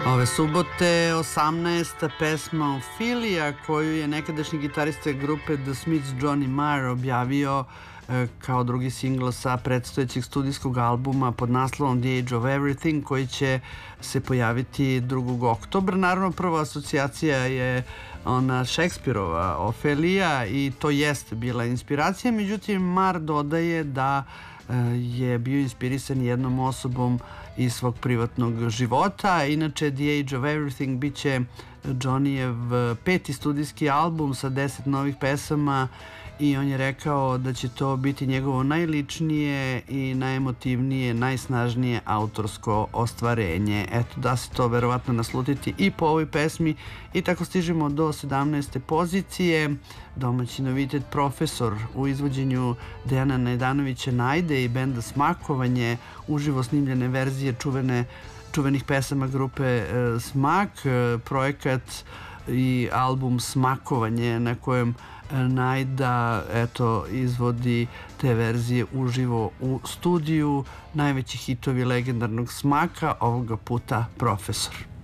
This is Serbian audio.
Ove subote 18. pesma Ophelia, koju je nekadašnji gitarista grupe The Smiths Johnny Marr objavio kao drugi singl sa predstojećeg studijskog albuma pod naslovom The Age of Everything, koji će se pojaviti 2. oktobra. Naravno, prva asocijacija je ona Šekspirova Ofelija i to jeste bila inspiracija, međutim Marr dodaje da je bio inspirisan jednom osobom iz svog privatnog života. Inače, The Age of Everything bit će Johnnyjev 5. studijski album sa 10 novih pesama i on je rekao da će to biti njegovo najličnije i najemotivnije, najsnažnije autorsko ostvarenje. Eto, da se to verovatno naslutiti i po ovoj pesmi. I tako stižemo do 17. pozicije. Domaći novitet Profesor u izvođenju Dejana Najdanovića Najde i benda Smakovanje, uživo snimljene verzije čuvenih pesama grupe Smak, projekat i album Smakovanje na kojem Najda izvodi te verzije uživo u studiju. Najveći hitovi legendarnog Smaka, ovoga puta Profesor.